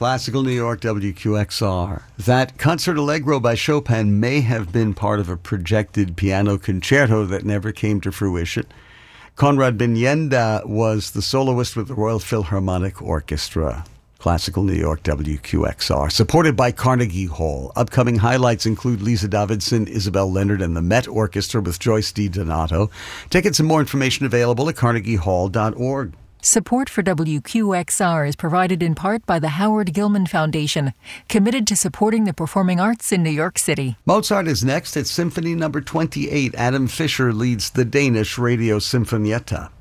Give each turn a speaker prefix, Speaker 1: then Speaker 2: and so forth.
Speaker 1: Classical New York, WQXR. That Concert Allegro by Chopin may have been part of a projected piano concerto that never came to fruition. Conrad Binyenda was the soloist with the Royal Philharmonic Orchestra. Classical New York, WQXR. Supported by Carnegie Hall. Upcoming highlights include Lisa Davidson, Isabel Leonard, and the Met Orchestra with Joyce DiDonato. Tickets and more information available at carnegiehall.org.
Speaker 2: Support for WQXR is provided in part by the Howard Gilman Foundation, committed to supporting the performing arts in New York City.
Speaker 1: Mozart is next at Symphony No. 28. Adam Fischer leads the Danish Radio Sinfonietta.